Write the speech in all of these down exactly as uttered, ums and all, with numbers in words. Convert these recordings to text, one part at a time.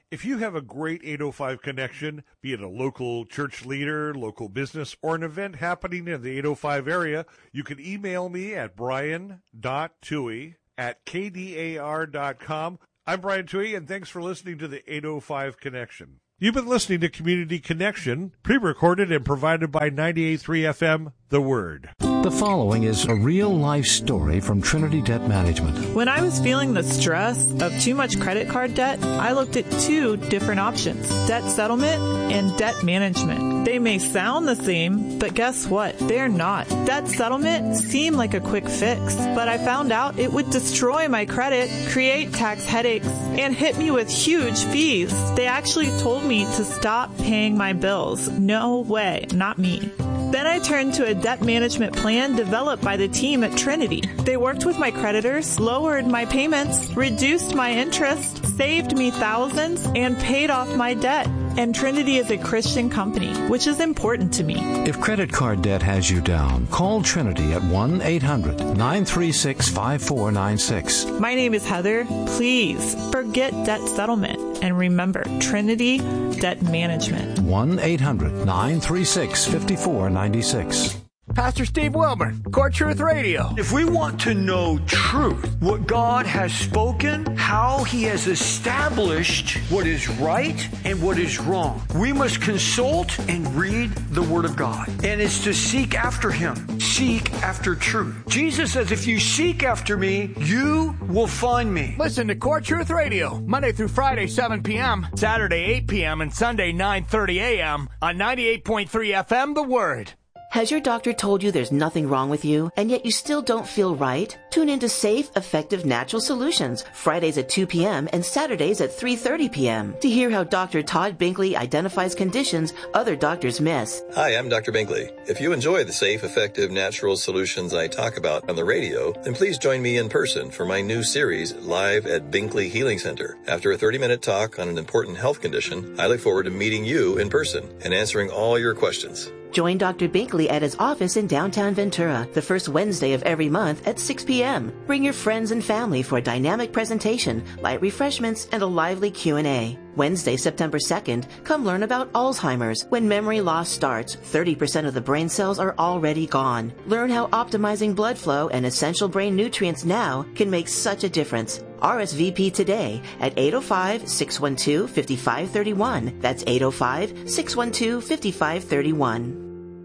If you have a great eight oh five connection, be it a local church leader, local business, or an event happening in the eight oh five area, you can email me at brian dot toohey at k d a r dot com. I'm Brian Toohey, and thanks for listening to the eight oh five Connection. You've been listening to Community Connection, pre-recorded and provided by ninety-eight point three F M, The Word. The following is a real-life story from Trinity Debt Management. When I was feeling the stress of too much credit card debt, I looked at two different options, debt settlement and debt management. They may sound the same, but guess what? They're not. Debt settlement seemed like a quick fix, but I found out it would destroy my credit, create tax headaches, and hit me with huge fees. They actually told me to stop paying my bills. No way, not me. Then I turned to a debt management plan developed by the team at Trinity. They worked with my creditors, lowered my payments, reduced my interest, saved me thousands, and paid off my debt. And Trinity is a Christian company, which is important to me. If credit card debt has you down, call Trinity at one eight hundred nine three six five four nine six. My name is Heather. Please forget debt settlement and remember Trinity Debt Management. one eight hundred nine three six five four nine six. Pastor Steve Wilmer, Core Truth Radio. If we want to know truth, what God has spoken, how He has established what is right and what is wrong, we must consult and read the Word of God. And it's to seek after Him. Seek after truth. Jesus says, if you seek after me, you will find me. Listen to Core Truth Radio, Monday through Friday, seven p.m., Saturday, eight p.m., and Sunday, nine thirty a.m. on ninety-eight point three F M, The Word. Has your doctor told you there's nothing wrong with you, and yet you still don't feel right? Tune in to Safe, Effective Natural Solutions, Fridays at two p.m. and Saturdays at three thirty p.m. to hear how Doctor Todd Binkley identifies conditions other doctors miss. Hi, I'm Doctor Binkley. If you enjoy the safe, effective, natural solutions I talk about on the radio, then please join me in person for my new series, Live at Binkley Healing Center. After a thirty-minute talk on an important health condition, I look forward to meeting you in person and answering all your questions. Join Doctor Binkley at his office in downtown Ventura the first Wednesday of every month at six p.m. Bring your friends and family for a dynamic presentation, light refreshments, and a lively Q and A. Wednesday, September second, come learn about Alzheimer's. When memory loss starts, thirty percent of the brain cells are already gone. Learn how optimizing blood flow and essential brain nutrients now can make such a difference. R S V P today at eight oh five, six one two, five five three one. That's eight oh five, six one two, five five three one.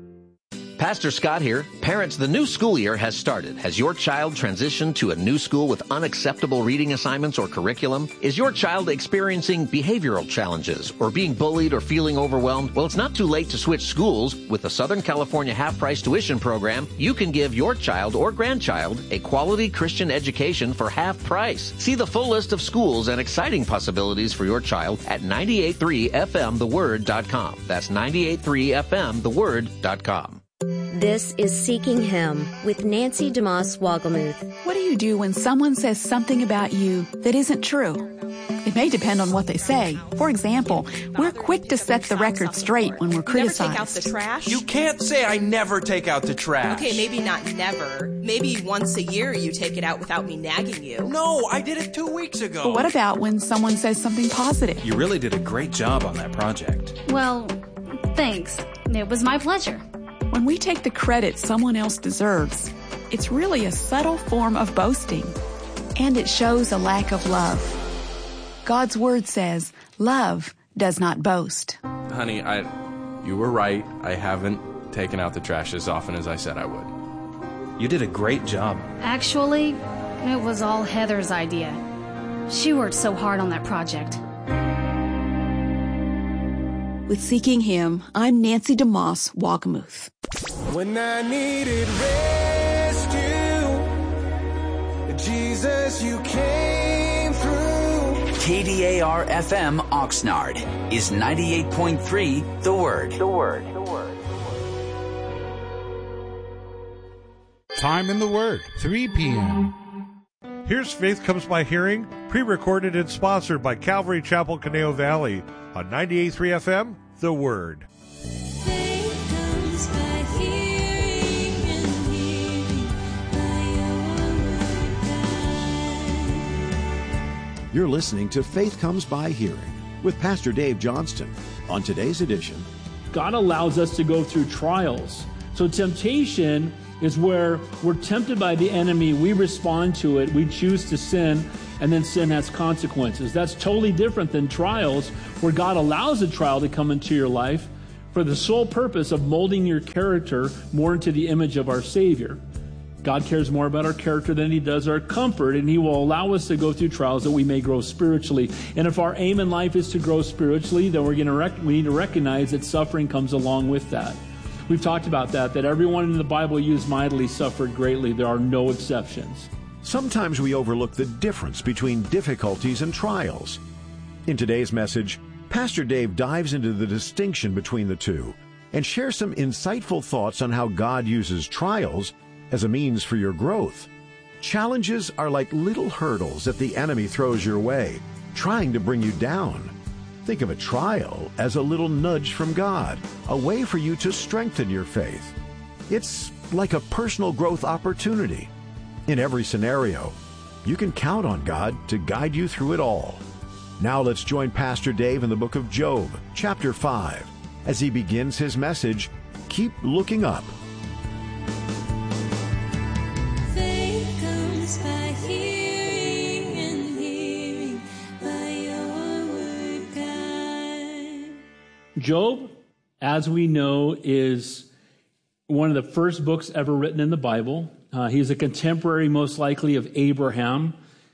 Pastor Scott here. Parents, the new school year has started. Has your child transitioned to a new school with unacceptable reading assignments or curriculum? Is your child experiencing behavioral challenges or being bullied or feeling overwhelmed? Well, it's not too late to switch schools. With the Southern California half-price tuition program, you can give your child or grandchild a quality Christian education for half price. See the full list of schools and exciting possibilities for your child at ninety-eight point three F M the word dot com. That's ninety-eight point three F M the word dot com. This is Seeking Him with Nancy DeMoss Wogelmuth. What do you do when someone says something about you that isn't true? It may depend on what they say. For example, we're quick to set the record straight when we're criticized. Never take out the trash? You can't say I never take out the trash. Okay, maybe not never. Maybe once a year you take it out without me nagging you. No, I did it two weeks ago. But what about when someone says something positive? You really did a great job on that project. Well, thanks. It was my pleasure. When we take the credit someone else deserves, it's really a subtle form of boasting, and it shows a lack of love. God's word says, love does not boast. Honey, I, you were right. I haven't taken out the trash as often as I said I would. You did a great job. Actually, it was all Heather's idea. She worked so hard on that project. With Seeking Him, I'm Nancy DeMoss Wogelmuth. When I needed rescue, Jesus, you came through. K D A R F M Oxnard is ninety-eight point three The Word. The Word. The Word. Time in the Word, three p.m. Here's Faith Comes by Hearing, pre-recorded and sponsored by Calvary Chapel, Conejo Valley on ninety-eight point three F M, The Word. Faith comes by hearing and hearing by your word. You're listening to Faith Comes by Hearing. with Pastor Dave Johnston. On today's edition, God allows us to go through trials. So temptation is where we're tempted by the enemy, we respond to it, we choose to sin, and then sin has consequences. That's totally different than trials, where God allows a trial to come into your life for the sole purpose of molding your character more into the image of our Savior. God cares more about our character than he does our comfort, and he will allow us to go through trials that we may grow spiritually. And if our aim in life is to grow spiritually, then we're going to rec- we need to recognize that suffering comes along with that. We've talked about that, that everyone in the Bible used mightily suffered greatly. There are no exceptions. Sometimes we overlook the difference between difficulties and trials. In today's message, Pastor Dave dives into the distinction between the two and shares some insightful thoughts on how God uses trials as a means for your growth. Challenges are like little hurdles that the enemy throws your way, trying to bring you down. Think of a trial as a little nudge from God, a way for you to strengthen your faith. It's like a personal growth opportunity. In every scenario, you can count on God to guide you through it all. Now let's join Pastor Dave in the book of Job, chapter five, as he begins his message, Keep Looking Up. Faith comes by hearing, and hearing by your word, God. Job, as we know, is one of the first books ever written in the Bible. Uh, he's a contemporary, most likely, of Abraham.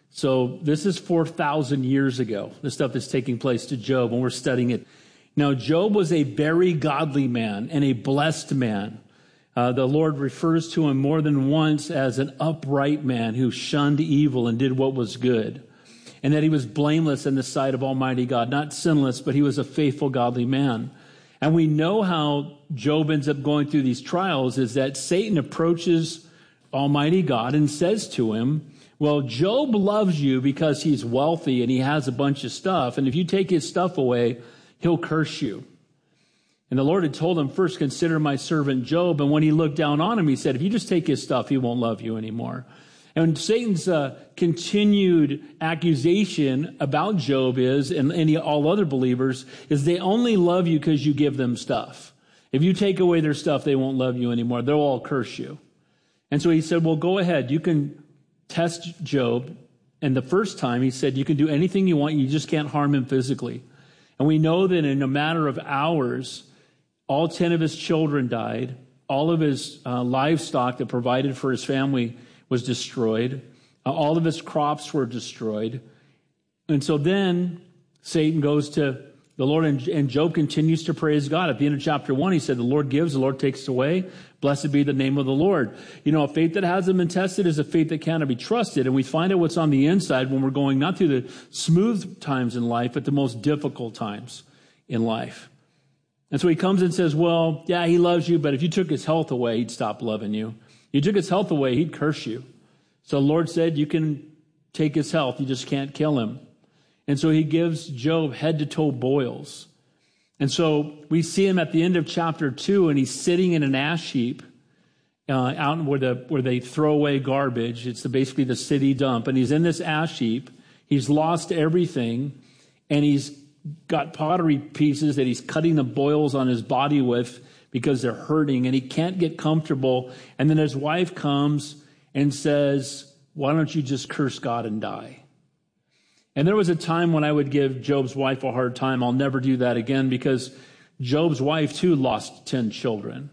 So this is four thousand years ago, the stuff that's taking place to Job when we're studying it. Now, Job was a very godly man and a blessed man. Uh, the Lord refers to him more than once as an upright man who shunned evil and did what was good. And that he was blameless in the sight of Almighty God. Not sinless, but he was a faithful, godly man. And we know how Job ends up going through these trials is that Satan approaches Almighty God and says to him, well, Job loves you because he's wealthy and he has a bunch of stuff. And if you take his stuff away, he'll curse you. And the Lord had told him, first consider my servant Job. And when he looked down on him, he said, if you just take his stuff, he won't love you anymore. And Satan's uh, continued accusation about Job is, and any all other believers, is they only love you because you give them stuff. If you take away their stuff, they won't love you anymore. They'll all curse you. And so he said, well, go ahead. You can test Job. And the first time he said, you can do anything you want. You just can't harm him physically. And we know that in a matter of hours, all ten of his children died. All of his uh, livestock that provided for his family was destroyed. Uh, all of his crops were destroyed. And so then Satan goes to the Lord, and, and Job continues to praise God. At the end of chapter one, he said, the Lord gives, the Lord takes away. Blessed be the name of the Lord. You know, a faith that hasn't been tested is a faith that cannot be trusted. And we find out what's on the inside when we're going not through the smooth times in life, but the most difficult times in life. And so he comes and says, well, yeah, he loves you, but if you took his health away, he'd stop loving you. You took his health away, he'd curse you. So the Lord said, you can take his health, you just can't kill him. And so he gives Job head to toe boils. And so we see him at the end of chapter two, and he's sitting in an ash heap uh, out where the where they throw away garbage. It's the, basically the city dump. And he's in this ash heap. He's lost everything, and he's got pottery pieces that he's cutting the boils on his body with because they're hurting, and he can't get comfortable. And then his wife comes and says, why don't you just curse God and die? And there was a time when I would give Job's wife a hard time. I'll never do that again because Job's wife, too, lost ten children.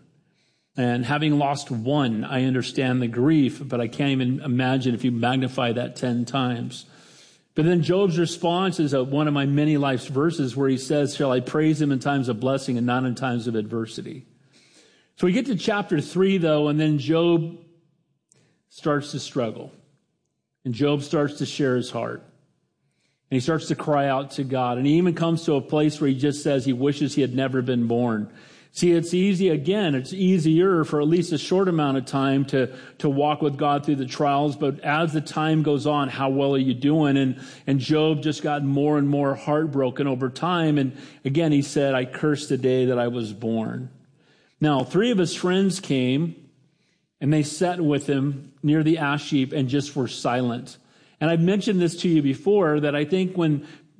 And having lost one, I understand the grief, but I can't even imagine if you magnify that ten times. But then Job's response is one of my many life's verses where he says, shall I praise him in times of blessing and not in times of adversity? So we get to chapter three, though, and then Job starts to struggle. And Job starts to share his heart. And he starts to cry out to God. And he even comes to a place where he just says he wishes he had never been born. See, it's easy, again, it's easier for at least a short amount of time to, to walk with God through the trials. But as the time goes on, how well are you doing? And, and Job just got more and more heartbroken over time. And again, he said, I curse the day that I was born. Now, three of his friends came, and they sat with him near the ash heap and just were silent. And I've mentioned this to you before, that I think when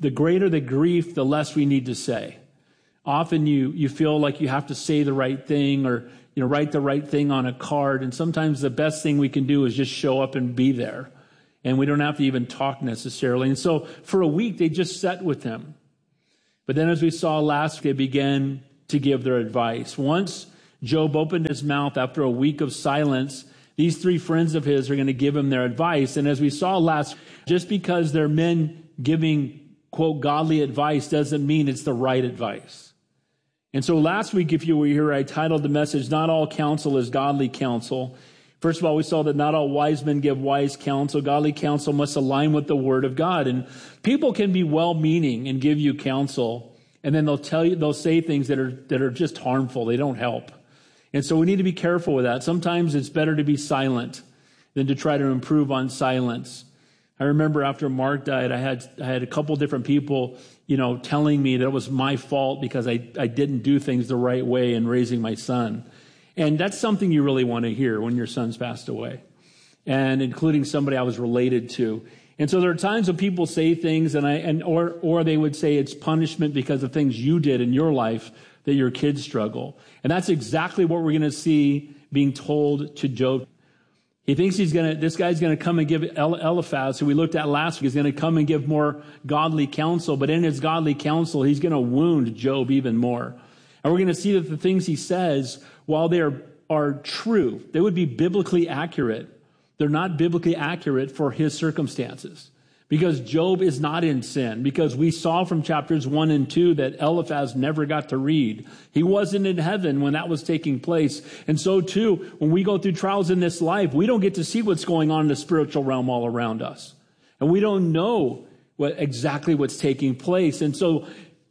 the greater the grief, the less we need to say. Often you, you feel like you have to say the right thing or, you know, write the right thing on a card. And sometimes the best thing we can do is just show up and be there. And we don't have to even talk necessarily. And so for a week, they just sat with him. But then as we saw last week, they began to give their advice. Once Job opened his mouth after a week of silence, these three friends of his are going to give him their advice. And as we saw last, just because they're men giving, quote, godly advice doesn't mean it's the right advice. And so last week, if you were here, I titled the message, Not All Counsel is Godly Counsel. First of all, we saw that not all wise men give wise counsel. Godly counsel must align with the Word of God. And people can be well-meaning and give you counsel, and then they'll tell you, they'll say things that are that are just harmful. They don't help. And so we need to be careful with that. Sometimes it's better to be silent than to try to improve on silence. I remember after Mark died, I had I had a couple different people, you know, telling me that it was my fault because I, I didn't do things the right way in raising my son. And that's something you really want to hear when your son's passed away, and including somebody I was related to. And so there are times when people say things, and I and or or they would say it's punishment because of things you did in your life that your kids struggle. And that's exactly what we're going to see being told to Job. He thinks he's going to, this guy's going to come and give Eliphaz, who we looked at last week, is going to come and give more godly counsel. But in his godly counsel, he's going to wound Job even more. And we're going to see that the things he says, while they are, are true, they would be biblically accurate. They're not biblically accurate for his circumstances. Because Job is not in sin. Because we saw from chapters one and two that Eliphaz never got to read. He wasn't in heaven when that was taking place. And so too, when we go through trials in this life, we don't get to see what's going on in the spiritual realm all around us. And we don't know what exactly what's taking place. And so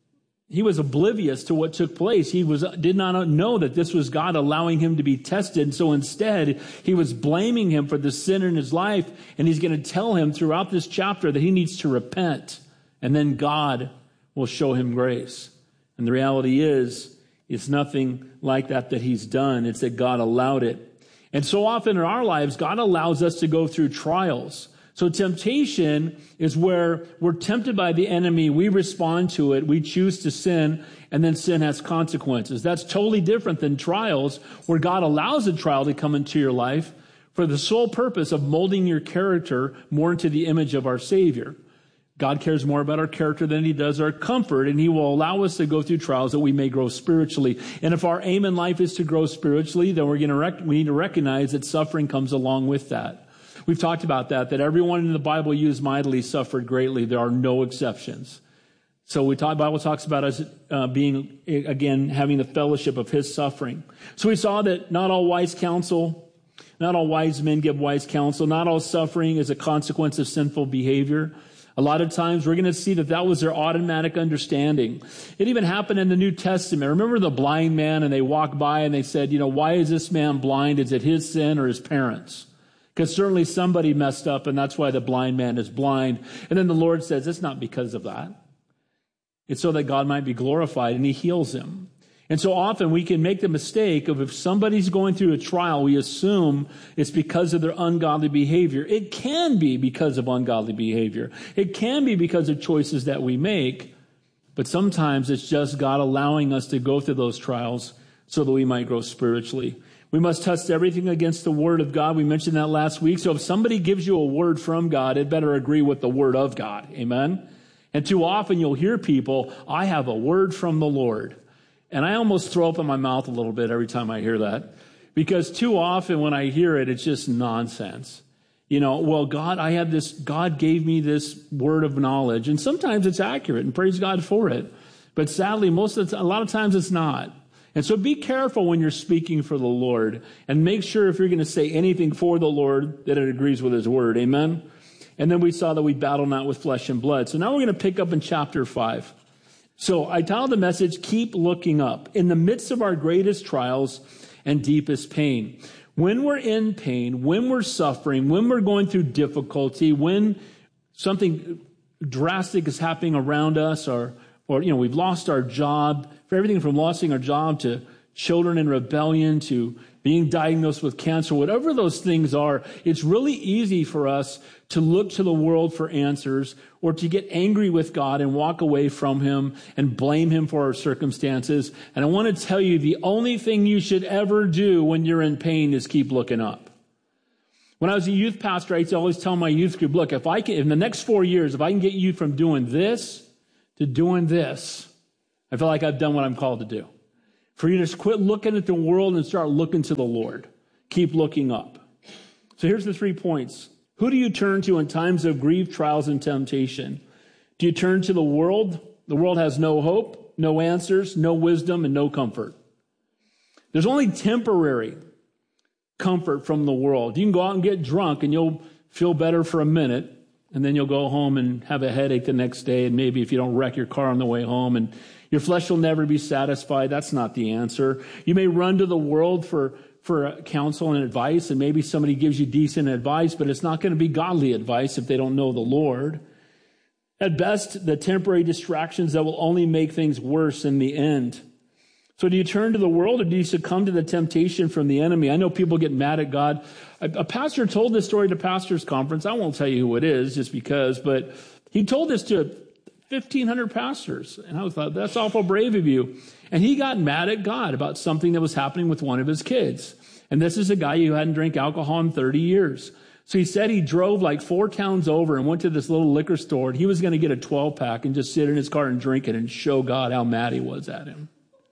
he was oblivious to what took place. He was did not know that this was God allowing him to be tested. And so instead, he was blaming him for the sin in his life. And he's going to tell him throughout this chapter that he needs to repent. And then God will show him grace. And the reality is, it's nothing like that that he's done. It's that God allowed it. And so often in our lives, God allows us to go through trials. So temptation is where we're tempted by the enemy, we respond to it, we choose to sin, and then sin has consequences. That's totally different than trials, where God allows a trial to come into your life for the sole purpose of molding your character more into the image of our Savior. God cares more about our character than he does our comfort, and he will allow us to go through trials that we may grow spiritually. And if our aim in life is to grow spiritually, then we're going to rec- we need to recognize that suffering comes along with that. We've talked about that, that everyone in the Bible used mightily suffered greatly. There are no exceptions. So we talk, the Bible talks about us uh, being, again, having the fellowship of his suffering. So we saw that not all wise counsel, not all wise men give wise counsel. Not all suffering is a consequence of sinful behavior. A lot of times we're going to see that that was their automatic understanding. It even happened in the New Testament. Remember the blind man, and they walked by and they said, you know, why is this man blind? Is it his sin or his parents'? Because certainly somebody messed up, and that's why the blind man is blind. And then the Lord says, it's not because of that. It's so that God might be glorified, and he heals him. And so often we can make the mistake of, if somebody's going through a trial, we assume it's because of their ungodly behavior. It can be because of ungodly behavior. It can be because of choices that we make. But sometimes it's just God allowing us to go through those trials so that we might grow spiritually. We must test everything against the Word of God. We mentioned that last week. So if somebody gives you a word from God, it better agree with the Word of God. Amen? And too often you'll hear people, I have a word from the Lord. And I almost throw up in my mouth a little bit every time I hear that. Because too often when I hear it, it's just nonsense. You know, well, God, I had this, God gave me this word of knowledge. And sometimes it's accurate, and praise God for it. But sadly, most of the, a lot of times it's not. And so be careful when you're speaking for the Lord, and make sure if you're going to say anything for the Lord that it agrees with his word. Amen? And then we saw that we battle not with flesh and blood. So now we're going to pick up in chapter five. So I titled the message, Keep Looking Up. In the midst of our greatest trials and deepest pain. When we're in pain, when we're suffering, when we're going through difficulty, when something drastic is happening around us, or, or you know, we've lost our job, for everything from losing our job to, children in rebellion to being diagnosed with cancer, whatever those things are, it's really easy for us to look to the world for answers or to get angry with God and walk away from him and blame him for our circumstances. And I want to tell you, the only thing you should ever do when you're in pain is keep looking up. When I was a youth pastor, I used to always tell my youth group, look, if I can, in the next four years, if I can get you from doing this to doing this, I feel like I've done what I'm called to do. For you to just quit looking at the world and start looking to the Lord. Keep looking up. So here's the three points. Who do you turn to in times of grief, trials, and temptation? Do you turn to the world? The world has no hope, no answers, no wisdom, and no comfort. There's only temporary comfort from the world. You can go out and get drunk and you'll feel better for a minute, and then you'll go home and have a headache the next day, and maybe if you don't wreck your car on the way home, and your flesh will never be satisfied. That's not the answer. You may run to the world for, for counsel and advice, and maybe somebody gives you decent advice, but it's not going to be godly advice if they don't know the Lord. At best, the temporary distractions that will only make things worse in the end. So do you turn to the world, or do you succumb to the temptation from the enemy? I know people get mad at God. A, a pastor told this story at a pastor's conference. I won't tell you who it is just because, but he told this to fifteen hundred pastors. And I thought, that's awful brave of you. And he got mad at God about something that was happening with one of his kids. And this is a guy who hadn't drank alcohol in thirty years. So he said he drove like four towns over and went to this little liquor store, and he was going to get a twelve pack and just sit in his car and drink it and show God how mad he was at him.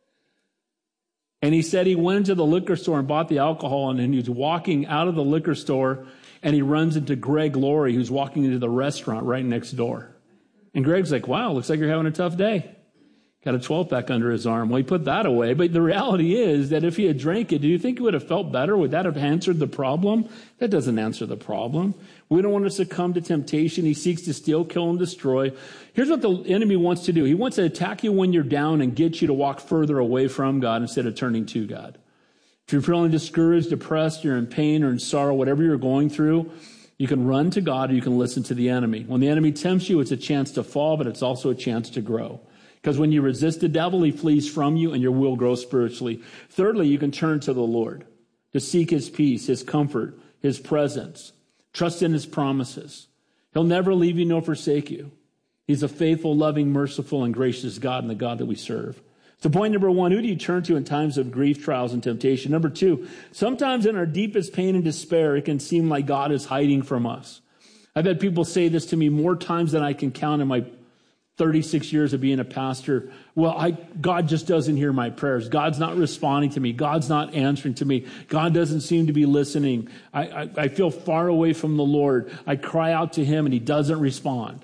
And he said he went to the liquor store and bought the alcohol, and then he was walking out of the liquor store, and he runs into Greg Laurie, who's walking into the restaurant right next door. And Greg's like, wow, looks like you're having a tough day. Got a twelve pack under his arm. Well, he put that away. But the reality is that if he had drank it, do you think he would have felt better? Would that have answered the problem? That doesn't answer the problem. We don't want to succumb to temptation. He seeks to steal, kill, and destroy. Here's what the enemy wants to do. He wants to attack you when you're down and get you to walk further away from God instead of turning to God. If you're feeling discouraged, depressed, you're in pain or in sorrow, whatever you're going through, you can run to God or you can listen to the enemy. When the enemy tempts you, it's a chance to fall, but it's also a chance to grow. Because when you resist the devil, he flees from you and your will grows spiritually. Thirdly, you can turn to the Lord to seek his peace, his comfort, his presence. Trust in his promises. He'll never leave you nor forsake you. He's a faithful, loving, merciful, and gracious God, and the God that we serve. So point number one, who do you turn to in times of grief, trials, and temptation? Number two, sometimes in our deepest pain and despair, it can seem like God is hiding from us. I've had people say this to me more times than I can count in my thirty-six years of being a pastor. Well, I, God just doesn't hear my prayers. God's not responding to me. God's not answering to me. God doesn't seem to be listening. I, I, I feel far away from the Lord. I cry out to him and he doesn't respond.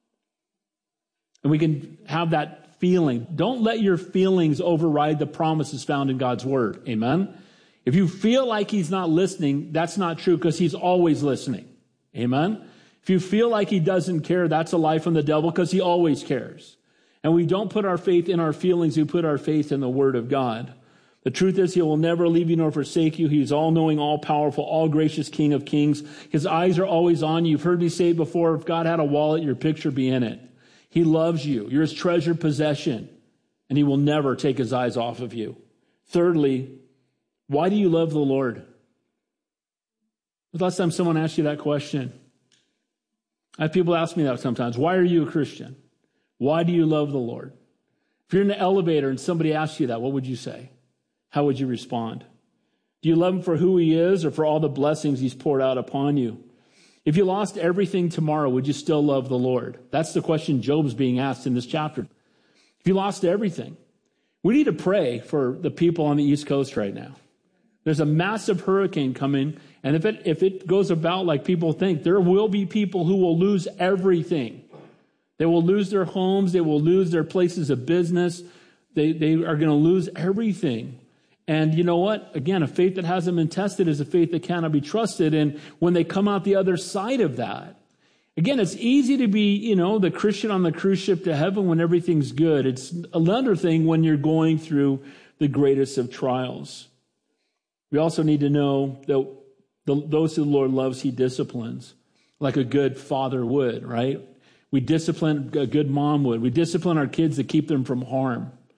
And we can have that feeling. Don't let your feelings override the promises found in God's word. Amen? If you feel like he's not listening, that's not true because he's always listening. Amen? If you feel like he doesn't care, that's a lie from the devil because he always cares. And we don't put our faith in our feelings. We put our faith in the word of God. The truth is he will never leave you nor forsake you. He's all-knowing, all-powerful, all-gracious King of kings. His eyes are always on you. You've heard me say it before, if God had a wallet, your picture be in it. He loves you. You're his treasured possession, and he will never take his eyes off of you. Thirdly, why do you love the Lord? When was the last time someone asked you that question? I have people ask me that sometimes. Why are you a Christian? Why do you love the Lord? If you're in the elevator and somebody asks you that, what would you say? How would you respond? Do you love him for who he is or for all the blessings he's poured out upon you? If you lost everything tomorrow, would you still love the Lord? That's the question Job's being asked in this chapter. If you lost everything, we need to pray for the people on the East Coast right now. There's a massive hurricane coming, and if it if it goes about like people think, there will be people who will lose everything. They will lose their homes. They will lose their places of business. They, they are going to lose everything. And you know what? Again, a faith that hasn't been tested is a faith that cannot be trusted. And when they come out the other side of that, again, it's easy to be, you know, the Christian on the cruise ship to heaven when everything's good. It's another thing when you're going through the greatest of trials. We also need to know that the, those who the Lord loves, he disciplines like a good father would, right? We discipline, a good mom would. We discipline our kids to keep them from harm.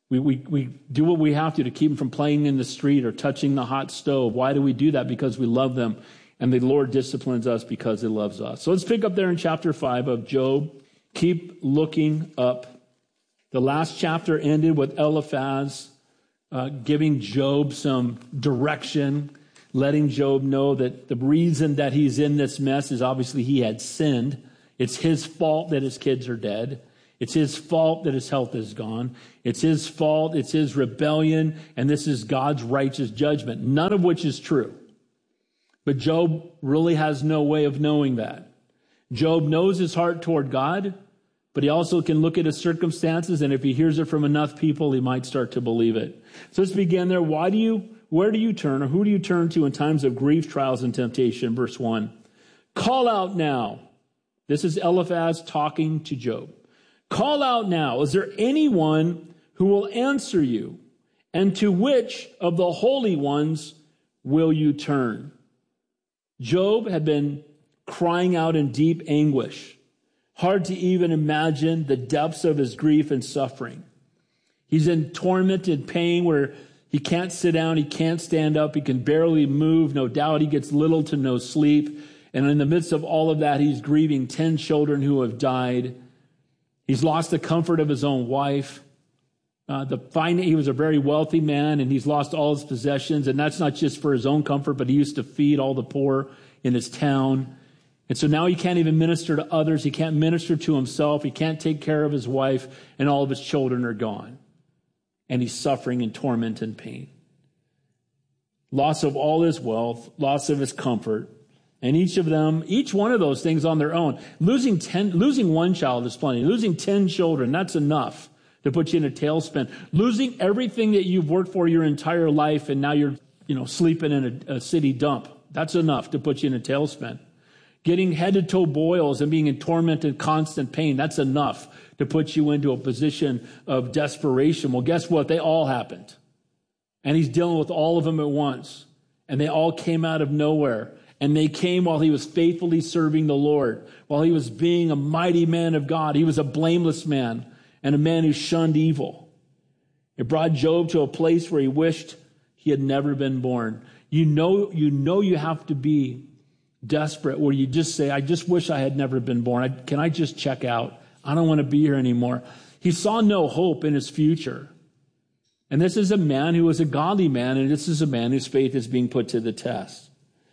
We, we, we do what we have to to keep them from playing in the street or touching the hot stove. Why do we do that? Because we love them. And the Lord disciplines us because he loves us. So let's pick up there in chapter five of Job. Keep looking up. The last chapter ended with Eliphaz uh, giving Job some direction, letting Job know that the reason that he's in this mess is obviously he had sinned. It's his fault that his kids are dead. It's his fault that his health is gone. It's his fault. It's his rebellion. And this is God's righteous judgment, none of which is true. But Job really has no way of knowing that. Job knows his heart toward God, but he also can look at his circumstances, and if he hears it from enough people, he might start to believe it. So let's begin there. Why do you, where do you turn, or who do you turn to in times of grief, trials, and temptation? Verse one. Call out now. This is Eliphaz talking to Job. Call out now. Is there anyone who will answer you? And to which of the holy ones will you turn? Job had been crying out in deep anguish. Hard to even imagine the depths of his grief and suffering. He's in tormented pain where he can't sit down, he can't stand up, he can barely move. No doubt he gets little to no sleep. And in the midst of all of that, he's grieving ten children who have died. He's lost the comfort of his own wife. Uh, the fin- he was a very wealthy man, and he's lost all his possessions. And that's not just for his own comfort, but he used to feed all the poor in his town. And so now he can't even minister to others. He can't minister to himself. He can't take care of his wife, and all of his children are gone. And he's suffering in torment and pain. Loss of all his wealth, loss of his comfort. And each of them, each one of those things on their own. Losing ten, losing one child is plenty. Losing ten children, that's enough to put you in a tailspin. Losing everything that you've worked for your entire life, and now you're, you know, sleeping in a, a city dump. That's enough to put you in a tailspin. Getting head to toe boils and being in tormented, constant pain, that's enough to put you into a position of desperation. Well, guess what? They all happened. And he's dealing with all of them at once. And they all came out of nowhere. And they came while he was faithfully serving the Lord, while he was being a mighty man of God. He was a blameless man and a man who shunned evil. It brought Job to a place where he wished he had never been born. You know, you know you have to be desperate, where you just say, I just wish I had never been born. I, can I just check out? I don't want to be here anymore. He saw no hope in his future. And this is a man who was a godly man, and this is a man whose faith is being put to the test.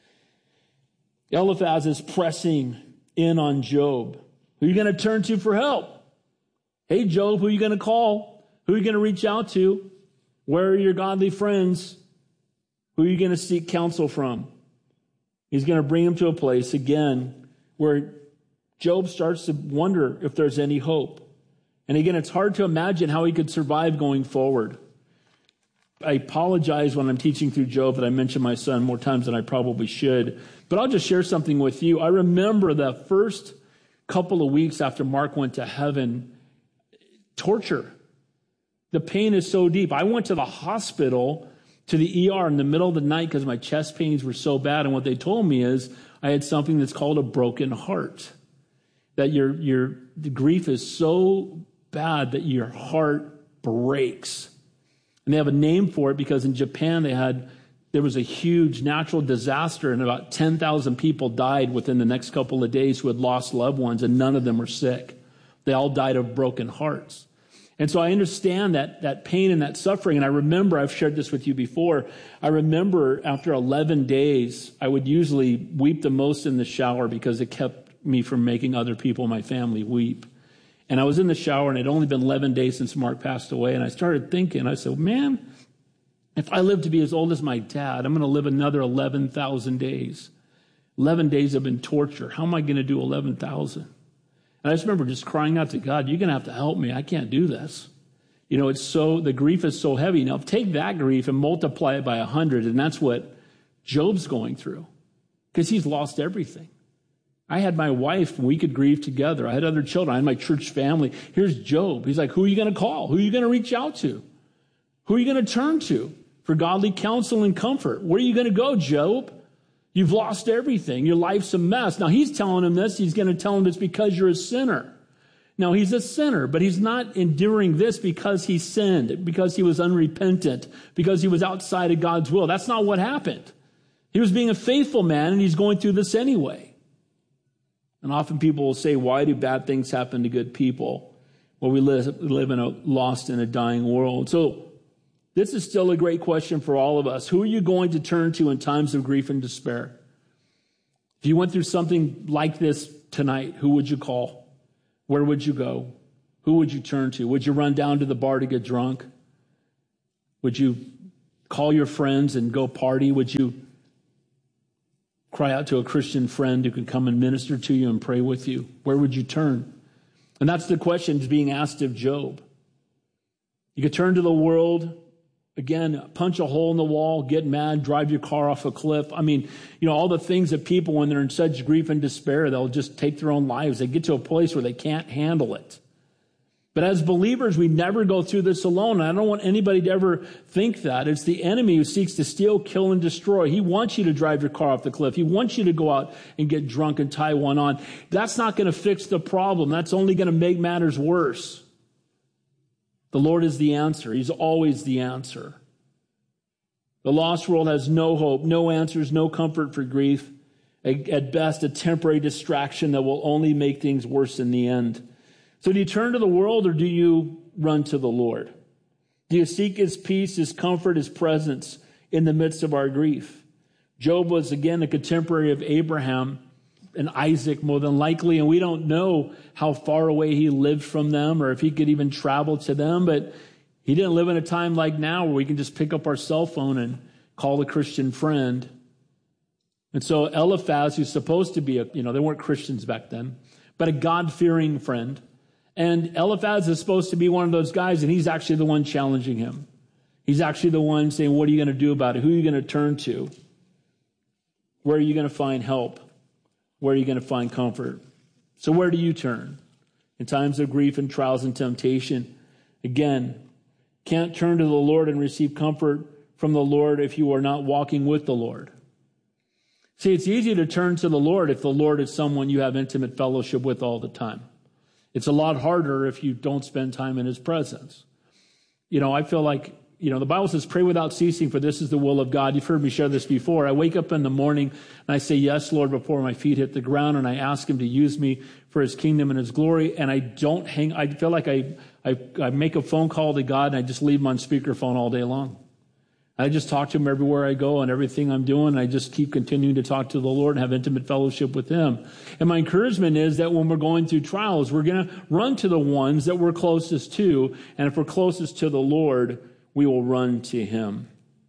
Eliphaz is pressing in on Job. Who are you going to turn to for help? Hey, Job, who are you going to call? Who are you going to reach out to? Where are your godly friends? Who are you going to seek counsel from? He's going to bring him to a place, again, where Job starts to wonder if there's any hope. And again, it's hard to imagine how he could survive going forward. I apologize when I'm teaching through Job that I mention my son more times than I probably should. But I'll just share something with you. I remember the first couple of weeks after Mark went to heaven, torture. The pain is so deep. I went to the hospital, to the E R in the middle of the night because my chest pains were so bad. And what they told me is I had something that's called a broken heart. That your, your the grief is so bad that your heart breaks. And they have a name for it because in Japan they had, there was a huge natural disaster and about ten thousand people died within the next couple of days who had lost loved ones, and none of them were sick. They all died of broken hearts. And so I understand that, that pain and that suffering. And I remember, I've shared this with you before, I remember after eleven days, I would usually weep the most in the shower because it kept me from making other people in my family weep. And I was in the shower, and it had only been eleven days since Mark passed away. And I started thinking, I said, man, if I live to be as old as my dad, I'm going to live another eleven thousand days. eleven days have been torture. How am I going to do eleven thousand? And I just remember just crying out to God, you're going to have to help me. I can't do this. You know, it's so, the grief is so heavy. Now, take that grief and multiply it by a hundred, and that's what Job's going through because he's lost everything. I had my wife, we could grieve together. I had other children. I had my church family. Here's Job. He's like, who are you going to call? Who are you going to reach out to? Who are you going to turn to for godly counsel and comfort? Where are you going to go, Job? You've lost everything. Your life's a mess. Now, he's telling him this. He's going to tell him it's because you're a sinner. Now, he's a sinner, but he's not enduring this because he sinned, because he was unrepentant, because he was outside of God's will. That's not what happened. He was being a faithful man, and he's going through this anyway. And often people will say, why do bad things happen to good people? Well, we live, live in a lost and a dying world. So this is still a great question for all of us. Who are you going to turn to in times of grief and despair? If you went through something like this tonight, who would you call? Where would you go? Who would you turn to? Would you run down to the bar to get drunk? Would you call your friends and go party? Would you cry out to a Christian friend who can come and minister to you and pray with you? Where would you turn? And that's the question that's being asked of Job. You could turn to the world, again, punch a hole in the wall, get mad, drive your car off a cliff. I mean, you know, all the things that people, when they're in such grief and despair, they'll just take their own lives. They get to a place where they can't handle it. But as believers, we never go through this alone. I don't want anybody to ever think that. It's the enemy who seeks to steal, kill, and destroy. He wants you to drive your car off the cliff. He wants you to go out and get drunk and tie one on. That's not going to fix the problem. That's only going to make matters worse. The Lord is the answer. He's always the answer. The lost world has no hope, no answers, no comfort for grief. At best, a temporary distraction that will only make things worse in the end. So do you turn to the world or do you run to the Lord? Do you seek his peace, his comfort, his presence in the midst of our grief? Job was, again, a contemporary of Abraham and Isaac, more than likely, and we don't know how far away he lived from them or if he could even travel to them, but he didn't live in a time like now where we can just pick up our cell phone and call a Christian friend. And so Eliphaz, who's supposed to be a, you know, they weren't Christians back then, but a God-fearing friend. And Eliphaz is supposed to be one of those guys, and he's actually the one challenging him. He's actually the one saying, what are you going to do about it? Who are you going to turn to? Where are you going to find help? Where are you going to find comfort? So where do you turn in times of grief and trials and temptation? Again, can't turn to the Lord and receive comfort from the Lord if you are not walking with the Lord. See, it's easy to turn to the Lord if the Lord is someone you have intimate fellowship with all the time. It's a lot harder if you don't spend time in his presence. You know, I feel like, you know, the Bible says, pray without ceasing, for this is the will of God. You've heard me share this before. I wake up in the morning and I say, yes, Lord, before my feet hit the ground, and I ask him to use me for his kingdom and his glory. And I don't hang, I feel like I, I, I make a phone call to God and I just leave him on speakerphone all day long. I just talk to him everywhere I go and everything I'm doing. I just keep continuing to talk to the Lord and have intimate fellowship with him. And my encouragement is that when we're going through trials, we're going to run to the ones that we're closest to. And if we're closest to the Lord, we will run to him.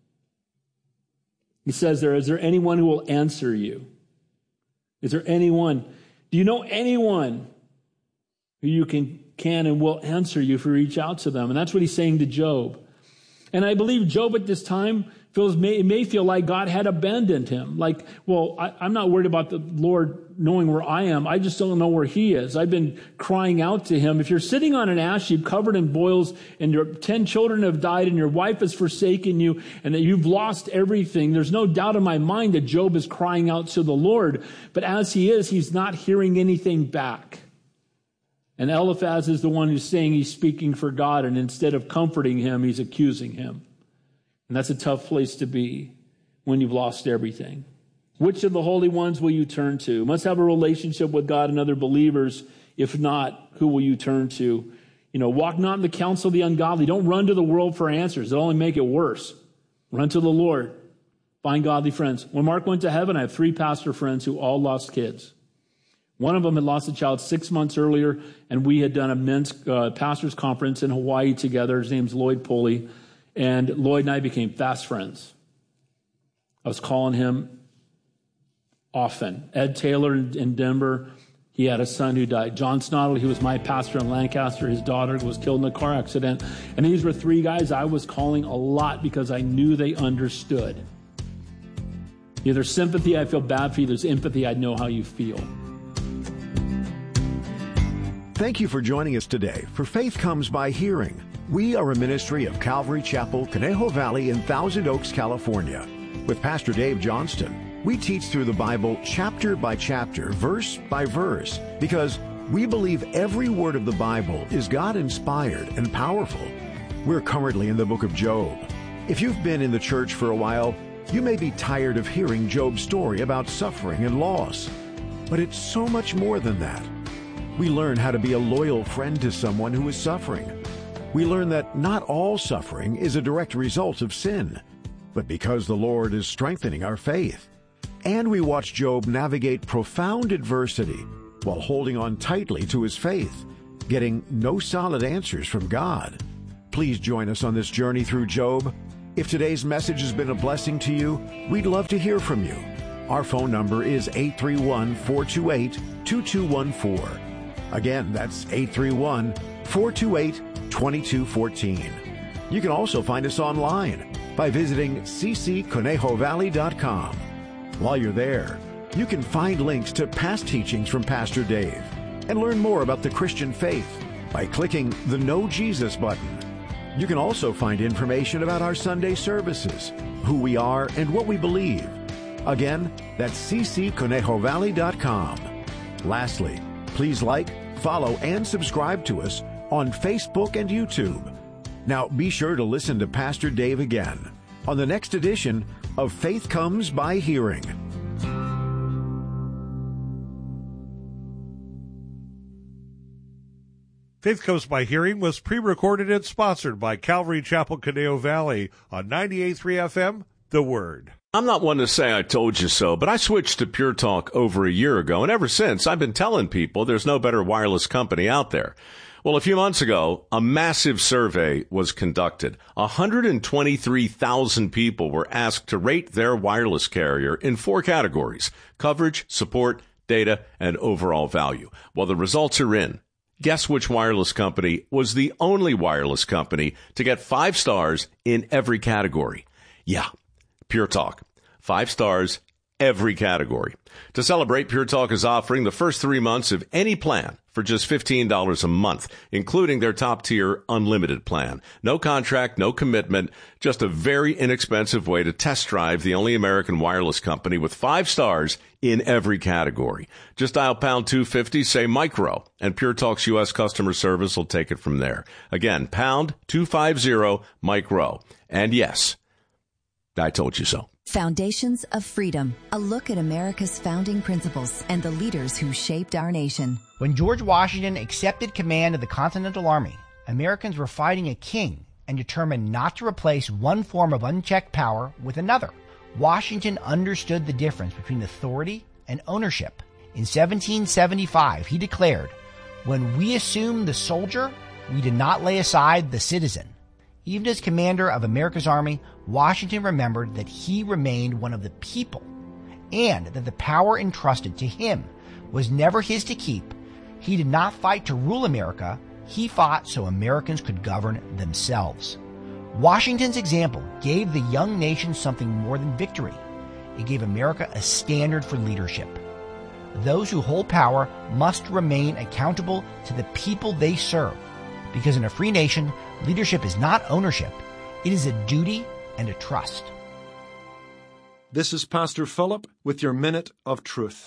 He says there, is there anyone who will answer you? Is there anyone? Do you know anyone who you can, can and will answer you if you reach out to them? And that's what he's saying to Job. And I believe Job at this time feels may, may feel like God had abandoned him. Like, well, I, I'm not worried about the Lord knowing where I am. I just don't know where he is. I've been crying out to him. If you're sitting on an ash heap covered in boils and your ten children have died and your wife has forsaken you and that you've lost everything, there's no doubt in my mind that Job is crying out to the Lord. But as he is, he's not hearing anything back. And Eliphaz is the one who's saying he's speaking for God, and instead of comforting him, he's accusing him. And that's a tough place to be when you've lost everything. Which of the holy ones will you turn to? You must have a relationship with God and other believers. If not, who will you turn to? You know, walk not in the counsel of the ungodly. Don't run to the world for answers. It'll only make it worse. Run to the Lord. Find godly friends. When Mark went to heaven, I have three pastor friends who all lost kids. One of them had lost a child six months earlier, and we had done a men's uh, pastors conference in Hawaii together. His name's Lloyd Pulley, and Lloyd and I became fast friends. I was calling him often. Ed Taylor in, in Denver, he had a son who died. John Snodel, he was my pastor in Lancaster. His daughter was killed in a car accident. And these were three guys I was calling a lot because I knew they understood. Yeah, there's sympathy, I feel bad for you. There's empathy, I know how you feel. Thank you for joining us today for Faith Comes by Hearing. We are a ministry of Calvary Chapel, Conejo Valley in Thousand Oaks, California. With Pastor Dave Johnston, we teach through the Bible chapter by chapter, verse by verse, because We believe every word of the Bible is God-inspired and powerful. We're currently in the book of Job. If you've been in the church for a while, you may be tired of hearing Job's story about suffering and loss. But it's so much more than that. We learn how to be a loyal friend to someone who is suffering. We learn that not all suffering is a direct result of sin, but because the Lord is strengthening our faith. And we watch Job navigate profound adversity while holding on tightly to his faith, getting no solid answers from God. Please join us on this journey through Job. If today's message has been a blessing to you, we'd love to hear from you. Our phone number is eight three one, four two eight, two two one four. Again, that's eight three one, four two eight, two two one four. You can also find us online by visiting c c conejo valley dot com. While you're there, you can find links to past teachings from Pastor Dave and learn more about the Christian faith by clicking the Know Jesus button. You can also find information about our Sunday services, who we are, and what we believe. Again, that's c c conejo valley dot com. Lastly, please like, follow, and subscribe to us on Facebook and YouTube. Now, be sure to listen to Pastor Dave again on the next edition of Faith Comes by Hearing. Faith Comes by Hearing was pre-recorded and sponsored by Calvary Chapel, Conejo Valley on ninety-eight point three F M, The Word. I'm not one to say I told you so, but I switched to Pure Talk over a year ago, and ever since I've been telling people there's no better wireless company out there. Well, a few months ago, a massive survey was conducted. one hundred twenty-three thousand people were asked to rate their wireless carrier in four categories: coverage, support, data, and overall value. Well, the results are in. Guess which wireless company was the only wireless company to get five stars in every category? Yeah, Pure Talk. Five stars, every category. To celebrate, Pure Talk is offering the first three months of any plan for just fifteen dollars a month, including their top-tier unlimited plan. No contract, no commitment, just a very inexpensive way to test drive the only American wireless company with five stars in every category. Just dial pound two fifty, say micro, and Pure Talk's U S customer service will take it from there. Again, pound two fifty, micro. And yes, I told you so. Foundations of Freedom, a look at America's founding principles and the leaders who shaped our nation. When George Washington accepted command of the Continental Army, Americans were fighting a king and determined not to replace one form of unchecked power with another. Washington understood the difference between authority and ownership. In seventeen seventy-five, he declared, "When we assumed the soldier, we did not lay aside the citizen." Even as commander of America's army, Washington remembered that he remained one of the people and that the power entrusted to him was never his to keep. He did not fight to rule America. He fought so Americans could govern themselves. Washington's example gave the young nation something more than victory. It gave America a standard for leadership. Those who hold power must remain accountable to the people they serve, because in a free nation, leadership is not ownership. It is a duty and a trust. This is Pastor Philip with your Minute of Truth.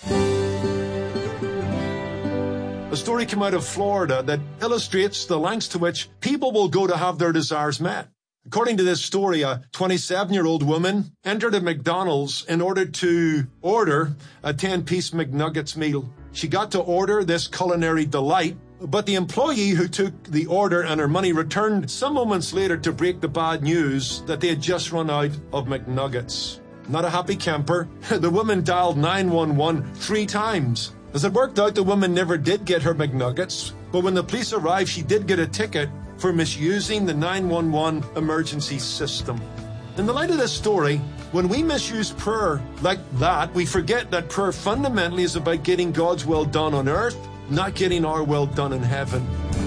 A story came out of Florida that illustrates the lengths to which people will go to have their desires met. According to this story, a twenty-seven-year-old woman entered a McDonald's in order to order a ten-piece McNuggets meal. She got to order this culinary delight, but the employee who took the order and her money returned some moments later to break the bad news that they had just run out of McNuggets. Not a happy camper, the woman dialed nine one one three times. As it worked out, the woman never did get her McNuggets, but when the police arrived, she did get a ticket for misusing the nine one one emergency system. In the light of this story, when we misuse prayer like that, we forget that prayer fundamentally is about getting God's will done on earth, not getting our will done in heaven.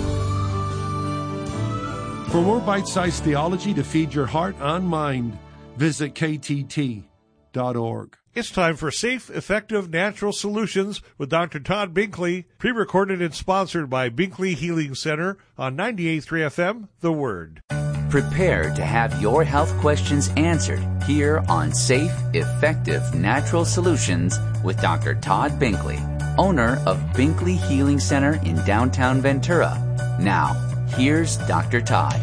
For more bite-sized theology to feed your heart and mind, visit k t t dot org. It's time for Safe, Effective Natural Solutions with Doctor Todd Binkley, pre-recorded and sponsored by Binkley Healing Center on ninety-eight point three F M, The Word. Prepare to have your health questions answered here on Safe, Effective Natural Solutions with Doctor Todd Binkley, owner of Binkley Healing Center in downtown Ventura. Now, here's Doctor Todd.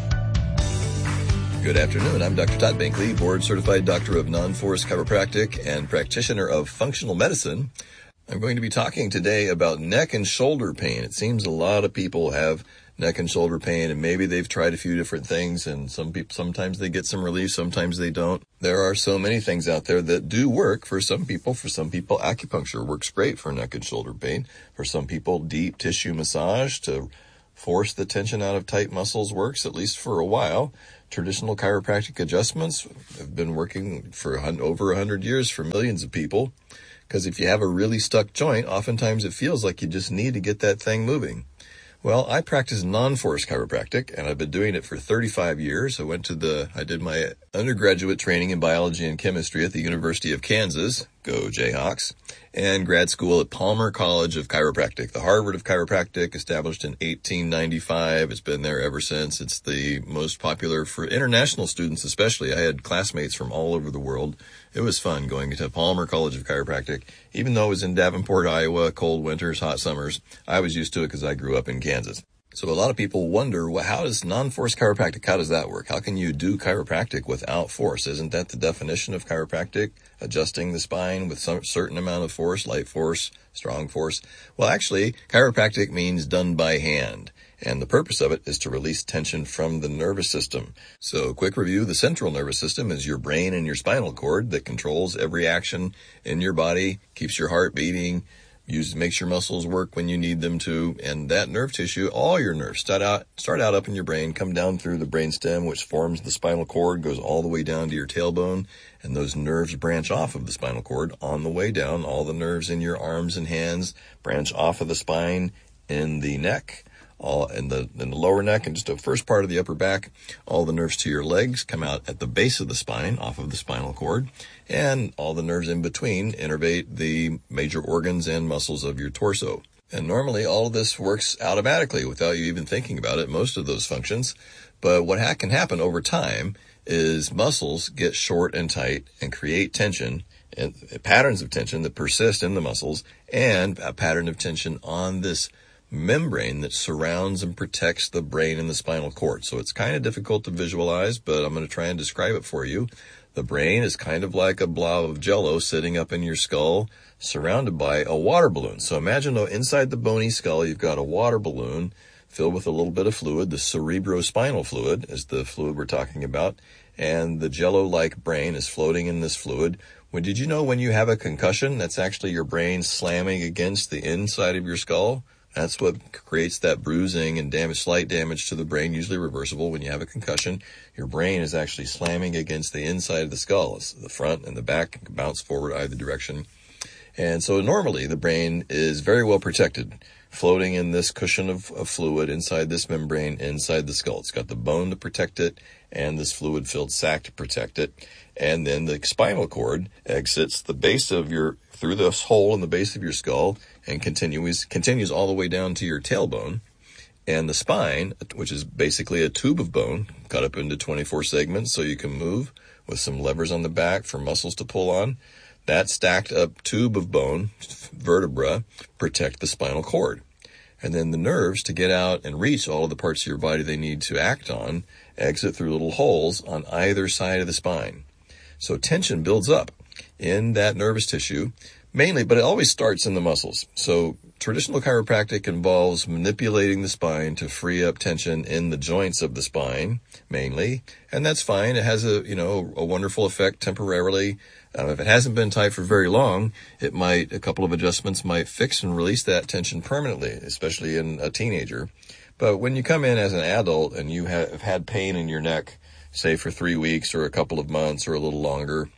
Good afternoon. I'm Doctor Todd Binkley, board-certified doctor of non-force chiropractic and practitioner of functional medicine. I'm going to be talking today about neck and shoulder pain. It seems a lot of people have neck and shoulder pain, and maybe they've tried a few different things, and some people, sometimes they get some relief, sometimes they don't. There are so many things out there that do work for some people. For some people, acupuncture works great for neck and shoulder pain. For some people, deep tissue massage to force the tension out of tight muscles works, at least for a while. Traditional chiropractic adjustments have been working for over one hundred years for millions of people, because if you have a really stuck joint, oftentimes it feels like you just need to get that thing moving. Well, I practice non-force chiropractic, and I've been doing it for thirty-five years. I went to the, I did my undergraduate training in biology and chemistry at the University of Kansas, go Jayhawks, and grad school at Palmer College of Chiropractic, the Harvard of Chiropractic, established in eighteen ninety-five. It's been there ever since. It's the most popular for international students, especially. I had classmates from all over the world. It was fun going to Palmer College of Chiropractic. Even though it was in Davenport, Iowa, cold winters, hot summers, I was used to it because I grew up in Kansas. So a lot of people wonder, well, how does non-force chiropractic, how does that work? How can you do chiropractic without force? Isn't that the definition of chiropractic? Adjusting the spine with some certain amount of force, light force, strong force. Well, actually, chiropractic means done by hand. And the purpose of it is to release tension from the nervous system. So, quick review, the central nervous system is your brain and your spinal cord that controls every action in your body, keeps your heart beating, uses, makes your muscles work when you need them to. And that nerve tissue, all your nerves, start out, start out up in your brain, come down through the brainstem, which forms the spinal cord, goes all the way down to your tailbone. And those nerves branch off of the spinal cord on the way down. All the nerves in your arms and hands branch off of the spine in the neck. All in the in the lower neck and just the first part of the upper back. All the nerves to your legs come out at the base of the spine, off of the spinal cord, and all the nerves in between innervate the major organs and muscles of your torso. And normally all of this works automatically without you even thinking about it, most of those functions. But what ha- can happen over time is muscles get short and tight and create tension, and patterns of tension that persist in the muscles, and a pattern of tension on this membrane that surrounds and protects the brain and the spinal cord. So it's kind of difficult to visualize, but I'm going to try and describe it for you. The brain is kind of like a blob of jello sitting up in your skull, surrounded by a water balloon. So imagine though inside the bony skull, you've got a water balloon filled with a little bit of fluid. The cerebrospinal fluid is the fluid we're talking about. And the jello-like brain is floating in this fluid. Well, did you know when you have a concussion, that's actually your brain slamming against the inside of your skull? That's what creates that bruising and damage, slight damage to the brain, usually reversible. When you have a concussion, your brain is actually slamming against the inside of the skull. It's the front and the back can bounce forward either direction. And so normally the brain is very well protected, floating in this cushion of, of fluid inside this membrane, inside the skull. It's got the bone to protect it and this fluid-filled sac to protect it. And then the spinal cord exits the base of your, through this hole in the base of your skull and continues, continues all the way down to your tailbone. And the spine, which is basically a tube of bone, cut up into twenty-four segments so you can move with some levers on the back for muscles to pull on. That stacked up tube of bone, vertebra, protect the spinal cord. And then the nerves, to get out and reach all of the parts of your body they need to act on, exit through little holes on either side of the spine. So tension builds up in that nervous tissue, mainly, but it always starts in the muscles. So traditional chiropractic involves manipulating the spine to free up tension in the joints of the spine, mainly. And that's fine. It has a, you know, a wonderful effect temporarily. Uh, if it hasn't been tight for very long, it might, a couple of adjustments might fix and release that tension permanently, especially in a teenager. But when you come in as an adult and you have had pain in your neck, say for three weeks or a couple of months or a little longer,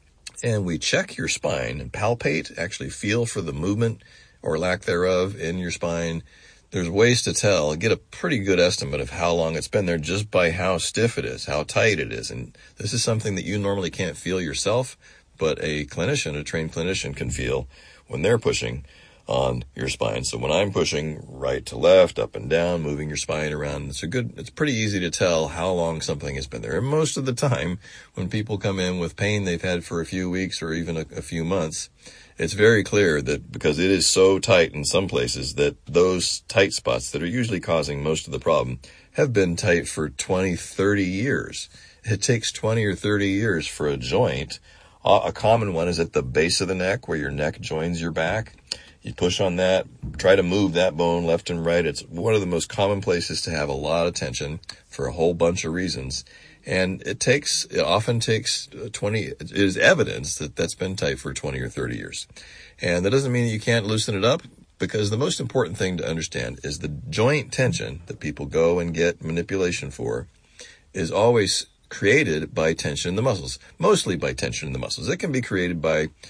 and we check your spine and palpate, actually feel for the movement or lack thereof in your spine, there's ways to tell, get a pretty good estimate of how long it's been there just by how stiff it is, how tight it is. And this is something that you normally can't feel yourself, but a clinician, a trained clinician can feel when they're pushing on your spine. So when I'm pushing right to left, up and down, moving your spine around, it's a good, it's pretty easy to tell how long something has been there. And most of the time, when people come in with pain they've had for a few weeks or even a, a few months, it's very clear that because it is so tight in some places that those tight spots that are usually causing most of the problem have been tight for twenty, thirty years. It takes twenty or thirty years for a joint. A common one is at the base of the neck where your neck joins your back. You push on that, try to move that bone left and right. It's one of the most common places to have a lot of tension for a whole bunch of reasons. And it takes, it often takes twenty, it is evidence that that's been tight for twenty or thirty years. And that doesn't mean that you can't loosen it up, because the most important thing to understand is the joint tension that people go and get manipulation for is always created by tension in the muscles, mostly by tension in the muscles. It can be created by